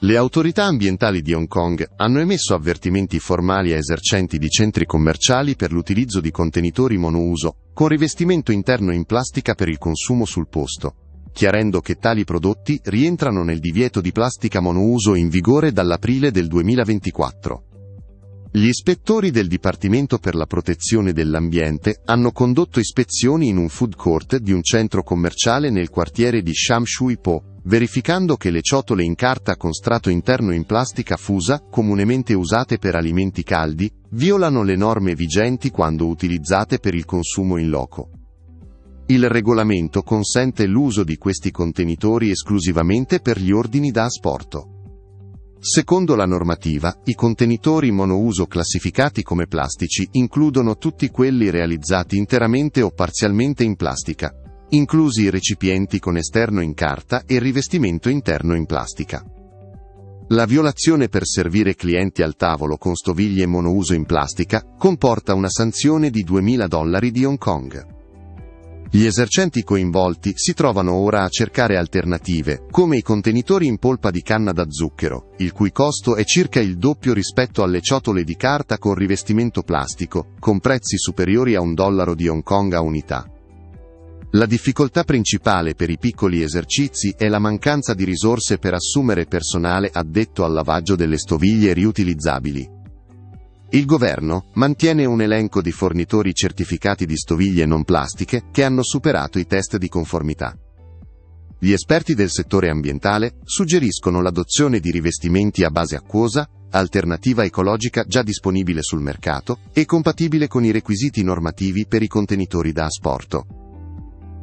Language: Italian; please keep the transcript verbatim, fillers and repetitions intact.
Le autorità ambientali di Hong Kong hanno emesso avvertimenti formali a esercenti di centri commerciali per l'utilizzo di contenitori monouso con rivestimento interno in plastica per il consumo sul posto, chiarendo che tali prodotti rientrano nel divieto di plastica monouso in vigore dall'aprile del duemilaventiquattro. Gli ispettori del Dipartimento per la protezione dell'ambiente hanno condotto ispezioni in un food court di un centro commerciale nel quartiere di Sham Shui Po, verificando che le ciotole in carta con strato interno in plastica fusa, comunemente usate per alimenti caldi, violano le norme vigenti quando utilizzate per il consumo in loco. Il regolamento consente l'uso di questi contenitori esclusivamente per gli ordini da asporto. Secondo la normativa, i contenitori monouso classificati come plastici includono tutti quelli realizzati interamente o parzialmente in plastica, inclusi i recipienti con esterno in carta e il rivestimento interno in plastica. La violazione per servire clienti al tavolo con stoviglie monouso in plastica comporta una sanzione di duemila dollari di Hong Kong. Gli esercenti coinvolti si trovano ora a cercare alternative, come i contenitori in polpa di canna da zucchero, il cui costo è circa il doppio rispetto alle ciotole di carta con rivestimento plastico, con prezzi superiori a un dollaro di Hong Kong a unità. La difficoltà principale per i piccoli esercizi è la mancanza di risorse per assumere personale addetto al lavaggio delle stoviglie riutilizzabili. Il governo mantiene un elenco di fornitori certificati di stoviglie non plastiche che hanno superato i test di conformità. Gli esperti del settore ambientale suggeriscono l'adozione di rivestimenti a base acquosa, alternativa ecologica già disponibile sul mercato e compatibile con i requisiti normativi per i contenitori da asporto.